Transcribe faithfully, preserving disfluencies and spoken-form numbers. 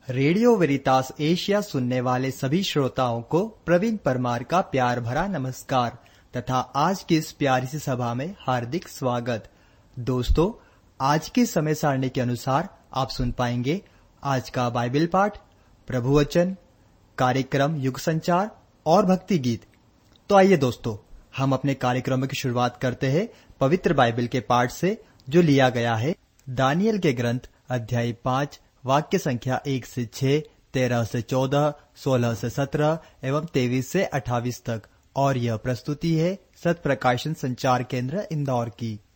Radio वेरितास Asia सुनने वाले सभी श्रोताओं को प्रवीण परमार का प्यार भरा नमस्कार तथा आज की इस प्यारी सी सभा में हार्दिक स्वागत। दोस्तों, आज की समय सारणी के अनुसार आप सुन पाएंगे आज का बाइबल पाठ, प्रभु वचन, कार्यक्रम युग संचार और भक्ति गीत। तो आइए दोस्तों, हम अपने कार्यक्रम की शुरुआत करते हैं पवित्र बाइबल के पाठ से, जो लिया गया है दानियल के ग्रंथ अध्याय पाँच वाक्य संख्या एक से छह, तेरह से चौदह, सोलह से सत्रह एवं तेईस से अट्ठाईस तक। और यह प्रस्तुति है सत प्रकाशन संचार केंद्र इंदौर की।